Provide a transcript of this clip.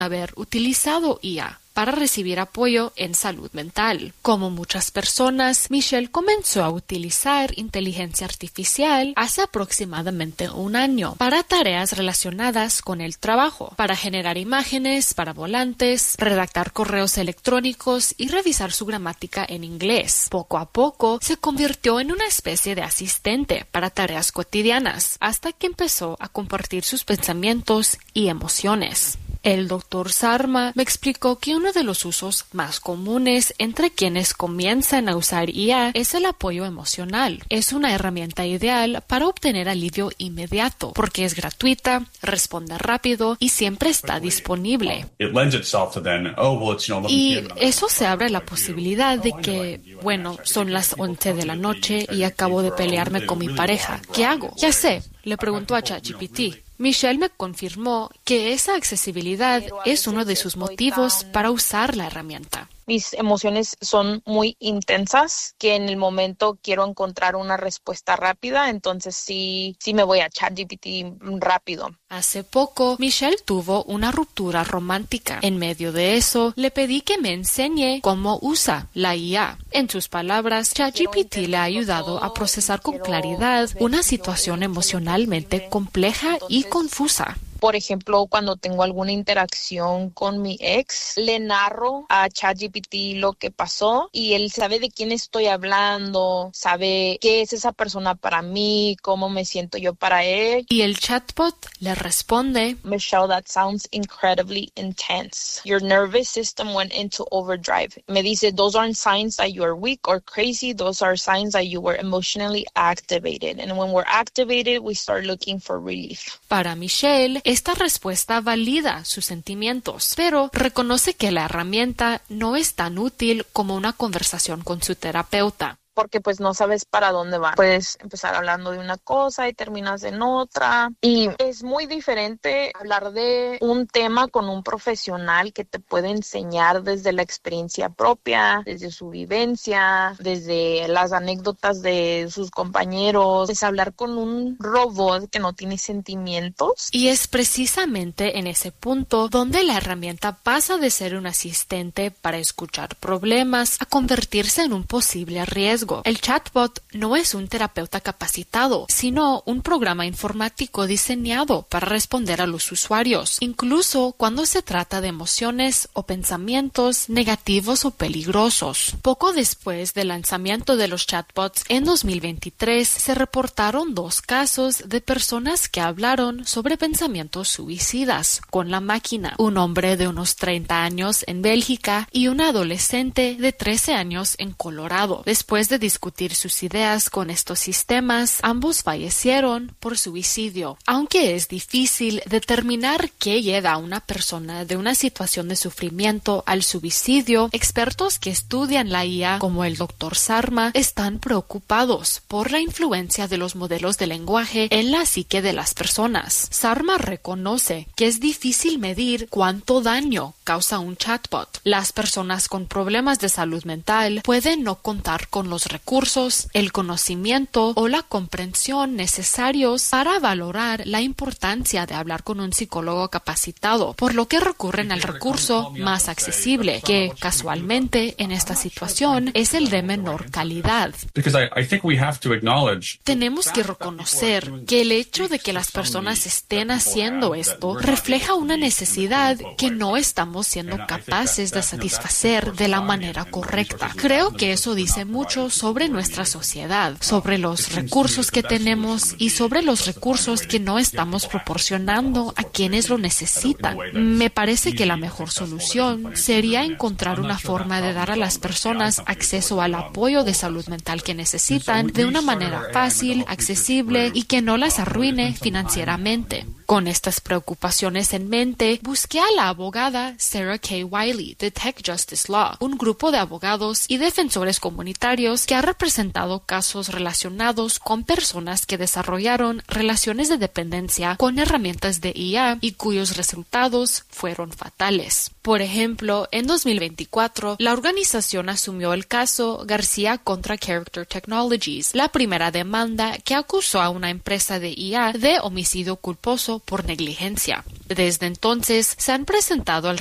haber utilizado IA para recibir apoyo en salud mental. Como muchas personas, Michelle comenzó a utilizar inteligencia artificial hace aproximadamente un año para tareas relacionadas con el trabajo, para generar imágenes para volantes, redactar correos electrónicos y revisar su gramática en inglés. Poco a poco se convirtió en una especie de asistente para tareas cotidianas, hasta que empezó a compartir sus pensamientos y emociones. El Dr. Sarma me explicó que uno de los usos más comunes entre quienes comienzan a usar IA es el apoyo emocional. Es una herramienta ideal para obtener alivio inmediato, porque es gratuita, responde rápido y siempre está disponible. Y eso se abre la posibilidad de que, son las 11 de la noche y acabo de pelearme con mi pareja. ¿Qué hago? Ya sé, le preguntó a ChatGPT. Michelle me confirmó que esa accesibilidad es uno de sus motivos para usar la herramienta. Mis emociones son muy intensas, que en el momento quiero encontrar una respuesta rápida, entonces sí me voy a ChatGPT rápido. Hace poco, Michelle tuvo una ruptura romántica. En medio de eso, le pedí que me enseñe cómo usa la IA. En sus palabras, ChatGPT le ha ayudado a procesar con claridad una situación emocionalmente compleja y confusa. Por ejemplo, cuando tengo alguna interacción con mi ex, le narro a ChatGPT lo que pasó y él sabe de quién estoy hablando, sabe qué es esa persona para mí, cómo me siento yo para él. Y el chatbot le responde: Michelle, that sounds incredibly intense. Your nervous system went into overdrive. Me dice, those aren't signs that you are weak or crazy. Those are signs that you were emotionally activated. And when we're activated, we start looking for relief. Para Michelle, esta respuesta valida sus sentimientos, pero reconoce que la herramienta no es tan útil como una conversación con su terapeuta. Porque pues no sabes para dónde va. Puedes empezar hablando de una cosa y terminas en otra. Y es muy diferente hablar de un tema con un profesional que te puede enseñar desde la experiencia propia, desde su vivencia, desde las anécdotas de sus compañeros. Es hablar con un robot que no tiene sentimientos. Y es precisamente en ese punto donde la herramienta pasa de ser un asistente para escuchar problemas a convertirse en un posible riesgo. El chatbot no es un terapeuta capacitado, sino un programa informático diseñado para responder a los usuarios, incluso cuando se trata de emociones o pensamientos negativos o peligrosos. Poco después del lanzamiento de los chatbots en 2023, se reportaron 2 casos de personas que hablaron sobre pensamientos suicidas con la máquina. Un hombre de unos 30 años en Bélgica y una adolescente de 13 años en Colorado. Después de discutir sus ideas con estos sistemas, ambos fallecieron por suicidio. Aunque es difícil determinar qué lleva a una persona de una situación de sufrimiento al suicidio, expertos que estudian la IA, como el Dr. Sarma, están preocupados por la influencia de los modelos de lenguaje en la psique de las personas. Sarma reconoce que es difícil medir cuánto daño causa un chatbot. Las personas con problemas de salud mental pueden no contar con los recursos, el conocimiento o la comprensión necesarios para valorar la importancia de hablar con un psicólogo capacitado, por lo que recurren al recurso más accesible, que casualmente en esta situación es el de menor calidad. Tenemos que reconocer que el hecho de que las personas estén haciendo esto refleja una necesidad que no estamos siendo capaces de satisfacer de la manera correcta. Creo que eso dice mucho sobre nuestra sociedad, sobre los recursos que tenemos y sobre los recursos que no estamos proporcionando a quienes lo necesitan. Me parece que la mejor solución sería encontrar una forma de dar a las personas acceso al apoyo de salud mental que necesitan de una manera fácil, accesible y que no las arruine financieramente. Con estas preocupaciones en mente, busqué a la abogada Sarah K. Wiley de Tech Justice Law, un grupo de abogados y defensores comunitarios que ha representado casos relacionados con personas que desarrollaron relaciones de dependencia con herramientas de IA y cuyos resultados fueron fatales. Por ejemplo, en 2024, la organización asumió el caso García contra Character Technologies, la primera demanda que acusó a una empresa de IA de homicidio culposo por negligencia. Desde entonces se han presentado